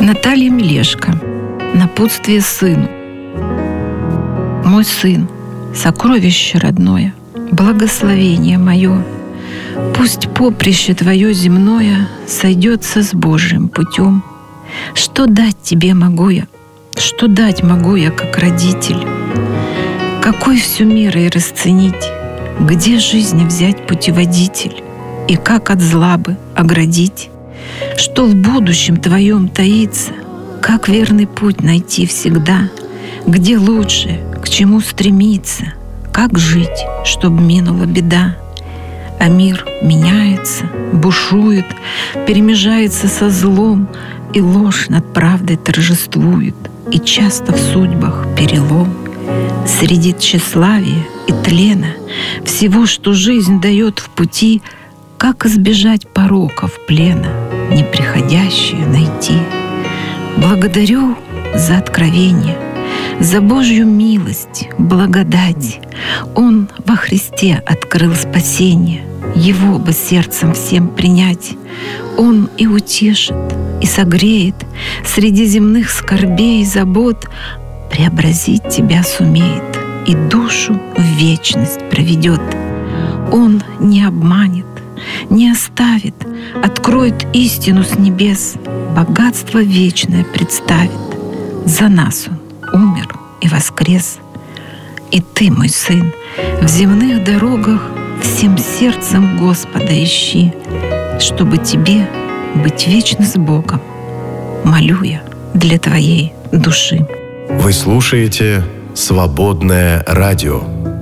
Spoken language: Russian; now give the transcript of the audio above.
Наталья Мелешко. Напутствие сыну. Мой сын, сокровище родное, благословение мое, пусть поприще твое земное сойдется с Божьим путем. Что дать тебе могу я? Что дать могу я, как родитель? Какой всю мерой расценить? Где жизни взять путеводитель? И как от злобы оградить? Что в будущем твоем таится? Как верный путь найти всегда? Где лучше, к чему стремиться? Как жить, чтоб минула беда? А мир меняется, бушует, перемежается со злом, и ложь над правдой торжествует, и часто в судьбах перелом. Среди тщеславия и тлена, всего, что жизнь дает в пути, как избежать пороков плена, неприходящее найти? Благодарю за откровение, за Божью милость, благодать. Он во Христе открыл спасение, Его бы сердцем всем принять. Он и утешит, и согреет, среди земных скорбей и забот преобразить тебя сумеет и душу в вечность проведет. Он не обманет, не оставит, откроет истину с небес, богатство вечное представит. За нас Он умер и воскрес. И ты, мой сын, в земных дорогах всем сердцем Господа ищи, чтобы тебе быть вечно с Богом. Молю я для твоей души. Вы слушаете «Свободное радио».